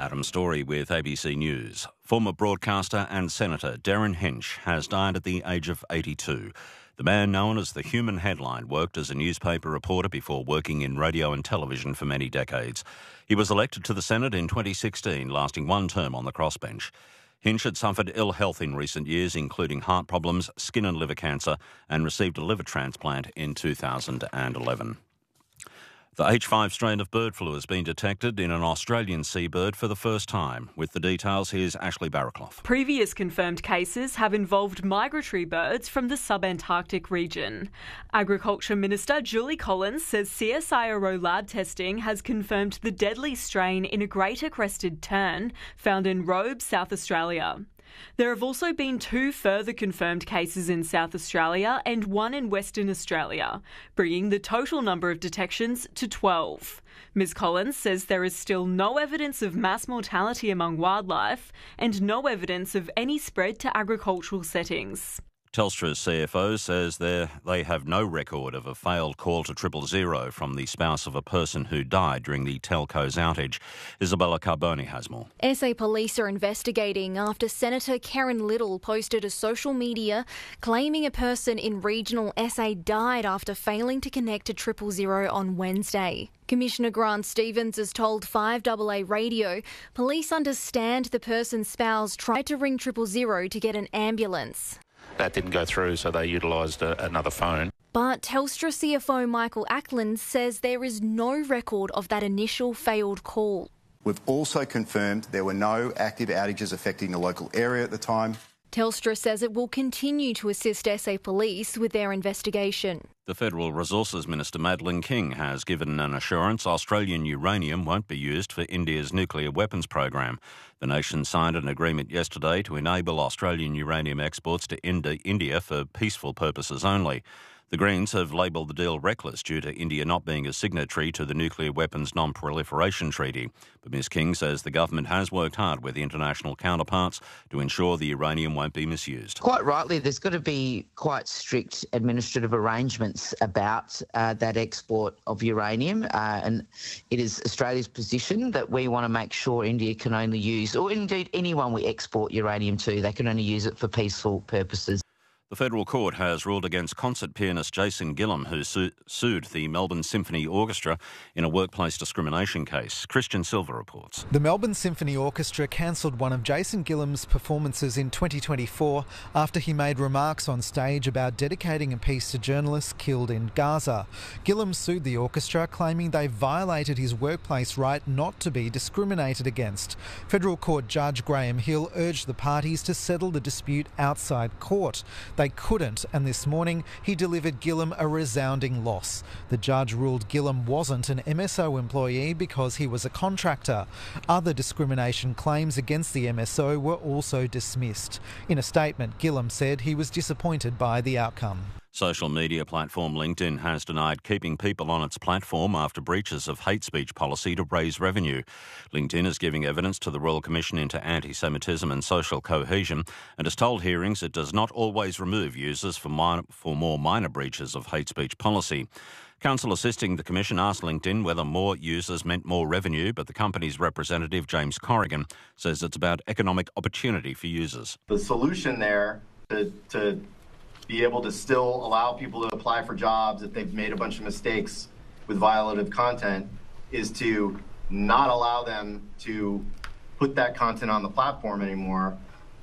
Adam Story with ABC News. Former broadcaster and Senator Derryn Hinch has died at the age of 82. The man known as the Human Headline worked as a newspaper reporter before working in radio and television for many decades. He was elected to the Senate in 2016, lasting one term on the crossbench. Hinch had suffered ill health in recent years, including heart problems, skin and liver cancer, and received a liver transplant in 2011. The H5 strain of bird flu has been detected in an Australian seabird for the first time. With the details, here's Ashley Barraclough. Previous confirmed cases have involved migratory birds from the subantarctic region. Agriculture Minister Julie Collins says CSIRO lab testing has confirmed the deadly strain in a greater crested tern found in Robe, South Australia. There have also been 2 further confirmed cases in South Australia and 1 in Western Australia, bringing the total number of detections to 12. Ms Collins says there is still no evidence of mass mortality among wildlife and no evidence of any spread to agricultural settings. Telstra's CFO says they have no record of a failed call to 000 from the spouse of a person who died during the telco's outage. Isabella Carboni has more. SA Police are investigating after Senator Karen Little posted to social media claiming a person in regional SA died after failing to connect to 000 on Wednesday. Commissioner Grant Stevens has told 5AA Radio police understand the person's spouse tried to ring 000 to get an ambulance. That didn't go through, so they utilised another phone. But Telstra CFO Michael Ackland says there is no record of that initial failed call. We've also confirmed there were no active outages affecting the local area at the time. Telstra says it will continue to assist SA Police with their investigation. The Federal Resources Minister Madeleine King has given an assurance Australian uranium won't be used for India's nuclear weapons program. The nation signed an agreement yesterday to enable Australian uranium exports to India for peaceful purposes only. The Greens have labelled the deal reckless due to India not being a signatory to the Nuclear Weapons Non-Proliferation Treaty. But Ms King says the government has worked hard with international counterparts to ensure the uranium won't be misused. Quite rightly, there's got to be quite strict administrative arrangements about that export of uranium. And it is Australia's position that we want to make sure India can only use, or indeed anyone we export uranium to, they can only use it for peaceful purposes. The federal court has ruled against concert pianist Jason Gillum, who sued the Melbourne Symphony Orchestra in a workplace discrimination case. Christian Silva reports. The Melbourne Symphony Orchestra cancelled one of Jason Gillum's performances in 2024 after he made remarks on stage about dedicating a piece to journalists killed in Gaza. Gillum sued the orchestra, claiming they violated his workplace right not to be discriminated against. Federal Court Judge Graham Hill urged the parties to settle the dispute outside court. They couldn't, and this morning he delivered Gillum a resounding loss. The judge ruled Gillum wasn't an MSO employee because he was a contractor. Other discrimination claims against the MSO were also dismissed. In a statement, Gillum said he was disappointed by the outcome. Social media platform LinkedIn has denied keeping people on its platform after breaches of hate speech policy to raise revenue. LinkedIn is giving evidence to the Royal Commission into Anti-Semitism and Social Cohesion and has told hearings it does not always remove users for more minor breaches of hate speech policy. Counsel assisting the Commission asked LinkedIn whether more users meant more revenue, but the company's representative, James Corrigan, says it's about economic opportunity for users. The solution there to be able to still allow people to apply for jobs if they've made a bunch of mistakes with violative content is to not allow them to put that content on the platform anymore,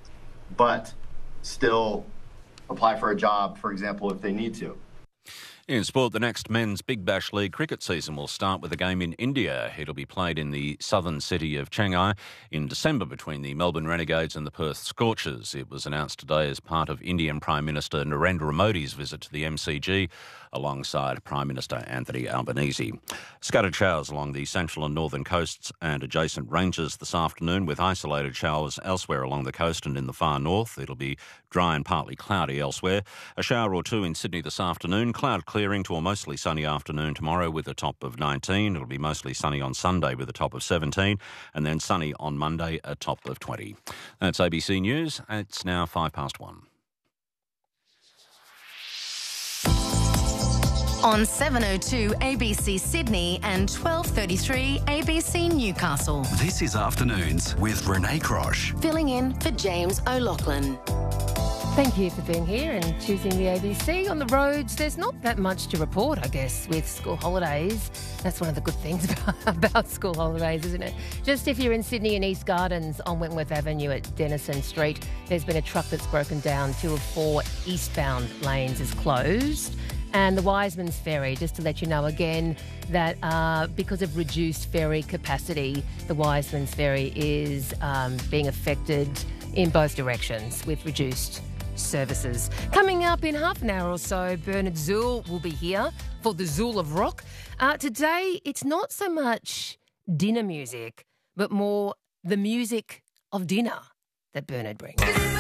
but still apply for a job, for example, if they need to. In sport, the next Men's Big Bash League cricket season will start with a game in India. It'll be played in the southern city of Chennai in December between the Melbourne Renegades and the Perth Scorchers. It was announced today as part of Indian Prime Minister Narendra Modi's visit to the MCG alongside Prime Minister Anthony Albanese. Scattered showers along the central and northern coasts and adjacent ranges this afternoon, with isolated showers elsewhere along the coast and in the far north. It'll be dry and partly cloudy elsewhere. A shower or two in Sydney this afternoon. Cloud clearing to a mostly sunny afternoon tomorrow with a top of 19. It'll be mostly sunny on Sunday with a top of 17, and then sunny on Monday, a top of 20. That's ABC News. It's now 1:05. on 7:02 ABC Sydney and 12:33 ABC Newcastle. This is Afternoons with Renee Crosh. Filling in for James O'Loughlin. Thank you for being here and choosing the ABC. On the roads, there's not that much to report, I guess, with school holidays. That's one of the good things about school holidays, isn't it? Just if you're in Sydney and East Gardens on Wentworth Avenue at Denison Street, there's been a truck that's broken down. 2 of 4 eastbound lanes is closed. And the Wiseman's Ferry, just to let you know again that because of reduced ferry capacity, the Wiseman's Ferry is being affected in both directions with reduced services. Coming up in half an hour or so, Bernard Zool will be here for the Zool of Rock. Today, it's not so much dinner music, but more the music of dinner that Bernard brings.